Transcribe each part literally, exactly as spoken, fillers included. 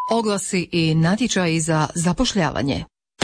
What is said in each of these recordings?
Oglasi i natječaji za zapošljavanje.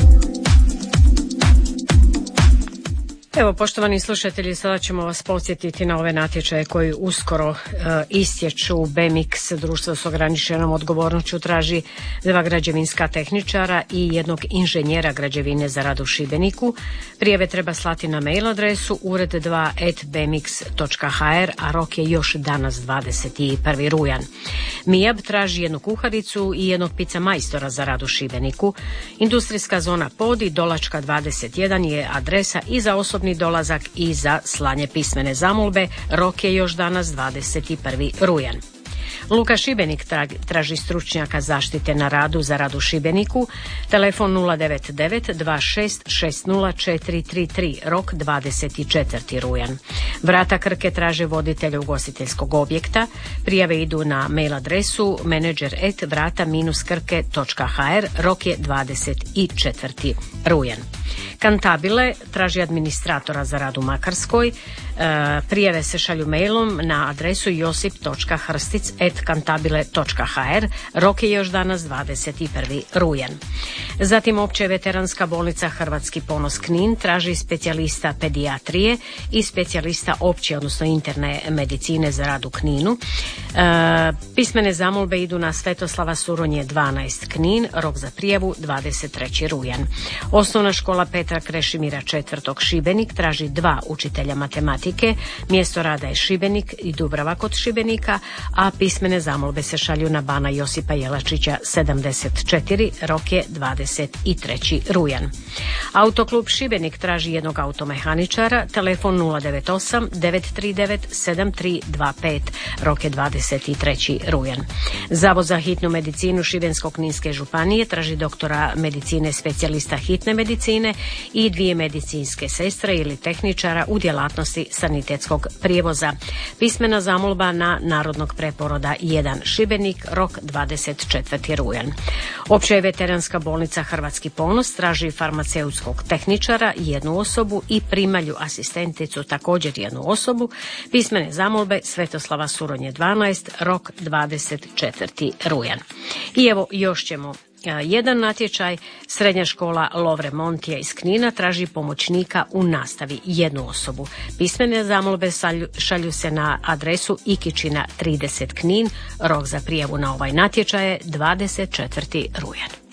Evo, poštovani slušatelji, sada ćemo vas podsjetiti na ove natječaje koji uskoro e, istječu. B M X, društvo s ograničenom odgovornošću, traži dva građevinska tehničara i jednog inženjera građevine za rad u Šibeniku. Prijave treba slati na mail adresu ured dva at b m x dot h r, a rok je još danas dvadeset prvi rujan. M I A B traži jednu kuharicu i jednog pizza majstora za rad u Šibeniku. Industrijska zona Podi, Dolačka dvadeset jedan je adresa i za osobni dolazak i za slanje pismene zamolbe. Rok je još danas dvadeset prvi rujan. Luka Šibenik traži stručnjaka zaštite na radu za rad u Šibeniku. Telefon nula devet devet dva šest šest nula četiri tri tri, rok dvadeset četvrti rujan. Vrata Krke traže voditelja ugostiteljskog objekta. Prijave idu na mail adresu menadžer at vrata dash krke dot h r, rok je dvadeset četvrti rujan. Kantabile traži administratora za rad u Makarskoj. Prijave se šalju mailom na adresu josip dot hrstic at kantabile dot h r, rok je još danas dvadeset prvi rujan. Zatim Opća veteranska bolnica Hrvatski ponos Knin traži specijalista pedijatrije i specijalista opće, odnosno interne medicine za rad u Kninu. Pismene zamolbe idu na Svetoslava Suronje dvanaest Knin, rok za prijavu dvadeset treći rujan. Osnovna škola Petra Krešimira četvrtog Šibenik traži dva učitelja matematike, mjesto rada je Šibenik i Dubrava kod Šibenika, a pismene zamolbe se šalju na Bana Josipa Jelačića sedamdeset četiri, rok je dvadeset treći rujan. Autoklub Šibenik traži jednog automehaničara, telefon nula devet osam devet tri devet sedam tri dva pet, rok je dvadeset treći rujan. Zavod za hitnu medicinu Šibensko-kninske županije traži doktora medicine specijalista hitne medicine i dvije medicinske sestre ili tehničara u djelatnosti sanitetskog prijevoza. Pismena zamolba na Narodnog preporoda jedan Šibenik, rok dvadeset četvrti rujan. Opća je veteranska bolnica Hrvatski ponos traži farmaceutskog tehničara, jednu osobu, i primalju asistenticu, također jednu osobu. Pismene zamolbe Svetoslava Suronje dvanaest, rok dvadeset četvrti rujan. I evo još ćemo jedan natječaj. Srednja škola Lovre Montija iz Knina traži pomoćnika u nastavi, jednu osobu. Pismene zamolbe šalju se na adresu Ikičina trideset Knin, rok za prijavu na ovaj natječaj je dvadeset četvrti rujan.